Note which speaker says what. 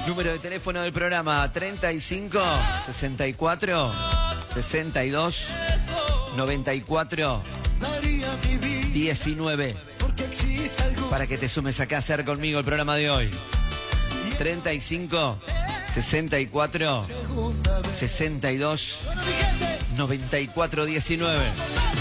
Speaker 1: Número de teléfono del programa 35 64 62 94 19. Para que te sumes acá a hacer conmigo el programa de hoy. 35 64 62 94 19.